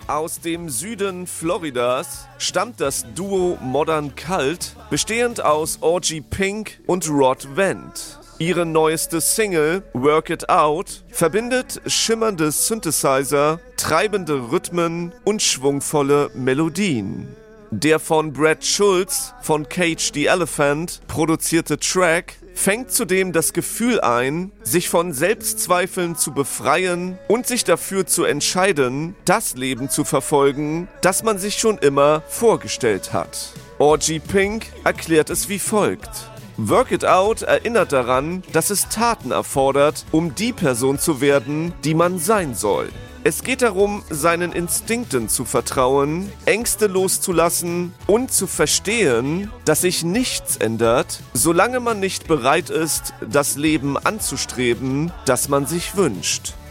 Aus dem Süden Floridas stammt das Duo Modern Cult, bestehend aus Orgy Pink und Rod Vent. Ihre neueste Single, Work It Out, verbindet schimmernde Synthesizer, treibende Rhythmen und schwungvolle Melodien. Der von Brad Schulz von Cage the Elephant produzierte Track fängt zudem das Gefühl ein, sich von Selbstzweifeln zu befreien und sich dafür zu entscheiden, das Leben zu verfolgen, das man sich schon immer vorgestellt hat. Orgy Pink erklärt es wie folgt: Work It Out erinnert daran, dass es Taten erfordert, um die Person zu werden, die man sein soll. Es geht darum, seinen Instinkten zu vertrauen, Ängste loszulassen und zu verstehen, dass sich nichts ändert, solange man nicht bereit ist, das Leben anzustreben, das man sich wünscht.